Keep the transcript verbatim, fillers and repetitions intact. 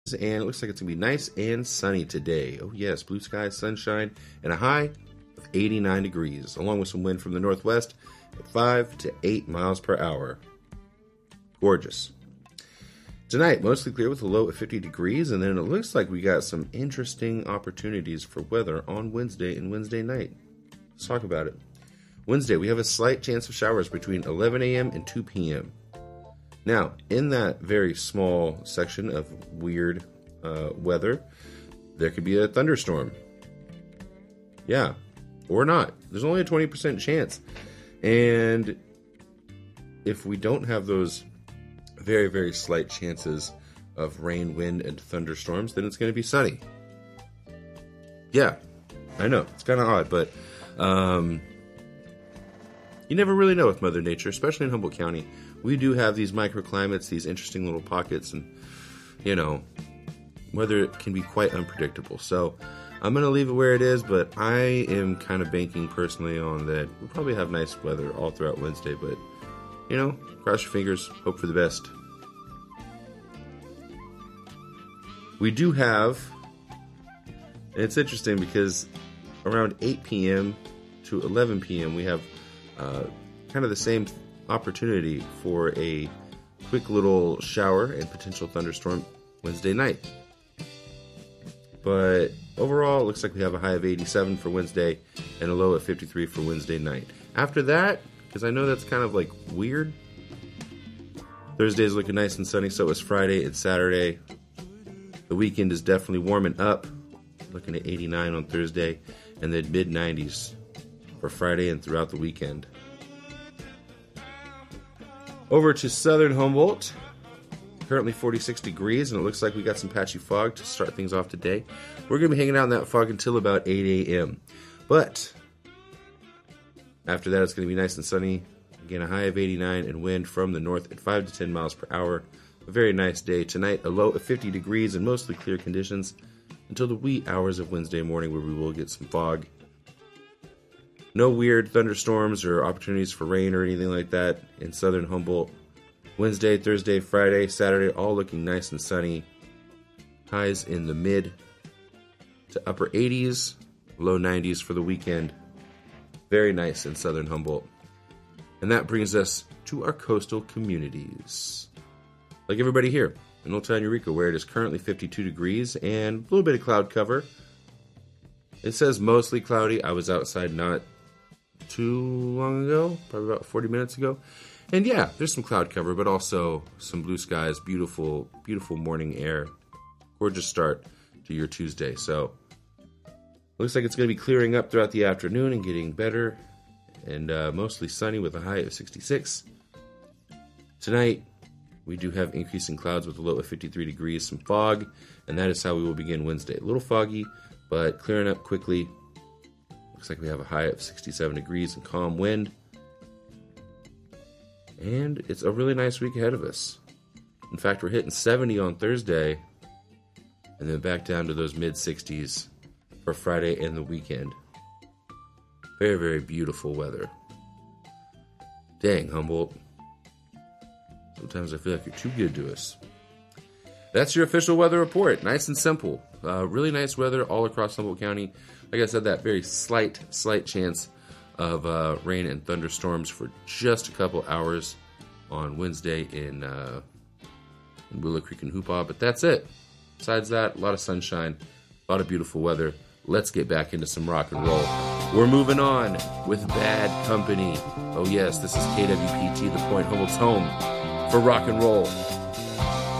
And it looks like it's going to be nice and sunny today. Oh yes, blue skies, sunshine, and a high of eighty-nine degrees, along with some wind from the northwest at five to eight miles per hour. Gorgeous. Tonight, mostly clear with a low of fifty degrees, and then it looks like we got some interesting opportunities for weather on Wednesday and Wednesday night. Let's talk about it. Wednesday, we have a slight chance of showers between eleven a.m. and two p.m. Now, in that very small section of weird uh, weather, there could be a thunderstorm. Yeah, or not. There's only a twenty percent chance. And if we don't have those very, very slight chances of rain, wind, and thunderstorms, then it's going to be sunny. Yeah, I know. It's kind of odd, but um, you never really know with Mother Nature, especially in Humboldt County. We do have these microclimates, these interesting little pockets, and, you know, weather can be quite unpredictable. So I'm going to leave it where it is, but I am kind of banking personally on that. We'll probably have nice weather all throughout Wednesday, but, you know, cross your fingers, hope for the best. We do have, and it's interesting because around eight p.m. to eleven p.m. we have uh, kind of the same opportunity for a quick little shower and potential thunderstorm Wednesday night. But overall, it looks like we have a high of eighty-seven for Wednesday and a low of fifty-three for Wednesday night. After that, because I know that's kind of like weird, Thursday is looking nice and sunny, so is Friday and Saturday. The weekend is definitely warming up, looking at eighty-nine on Thursday and then mid nineties for Friday and throughout the weekend. Over to southern Humboldt, currently forty-six degrees, and it looks like we got some patchy fog to start things off today. We're going to be hanging out in that fog until about eight a.m. But after that, it's going to be nice and sunny. Again, a high of eighty-nine and wind from the north at five to ten miles per hour. A very nice day. Tonight, a low of fifty degrees and mostly clear conditions until the wee hours of Wednesday morning, where we will get some fog. No weird thunderstorms or opportunities for rain or anything like that in southern Humboldt. Wednesday, Thursday, Friday, Saturday, all looking nice and sunny. Highs in the mid to upper eighties, low nineties for the weekend. Very nice in southern Humboldt. And that brings us to our coastal communities. Like everybody here in Old Town Eureka, where it is currently fifty-two degrees and a little bit of cloud cover. It says mostly cloudy. I was outside not too long ago, probably about forty minutes ago. And yeah, there's some cloud cover, but also some blue skies, beautiful, beautiful morning air. Gorgeous start to your Tuesday. So looks like it's going to be clearing up throughout the afternoon and getting better, and uh, mostly sunny with a high of sixty-six. Tonight, we do have increasing clouds with a low of fifty-three degrees, some fog, and that is how we will begin Wednesday. A little foggy, but clearing up quickly. Looks like we have a high of sixty-seven degrees and calm wind. And it's a really nice week ahead of us. In fact, we're hitting seventy on Thursday, and then back down to those mid-sixties for Friday and the weekend. Very, very beautiful weather. Dang, Humboldt. Sometimes I feel like you're too good to us. That's your official weather report. Nice and simple. Uh, really nice weather all across Humboldt County. Like I said, that very slight, slight chance of uh, rain and thunderstorms for just a couple hours on Wednesday in, uh, in Willow Creek and Hoopaw. But that's it. Besides that, a lot of sunshine, a lot of beautiful weather. Let's get back into some rock and roll. We're moving on with Bad Company. Oh yes, this is K W P T, The Point, Humboldt's home for rock and roll.